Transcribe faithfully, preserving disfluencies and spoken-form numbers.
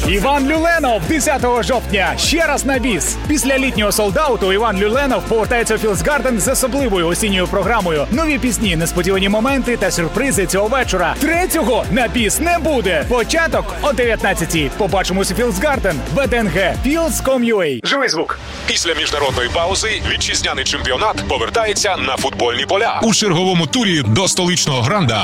Іван Люленов десятого жовтня. Ще раз на біс. Після літнього солдауту Іван Люленов повертається у Філдсгарден з особливою осінньою програмою. Нові пісні, несподівані моменти та сюрпризи цього вечора. Третього на біс не буде. Початок о дев'ятнадцятій. Побачимось у Філдсгарден. ВДНГ. Fields точка ком точка ю а. Живий звук. Після міжнародної паузи вітчизняний чемпіонат повертається на футбольні поля. У черговому турі до столичного Гранда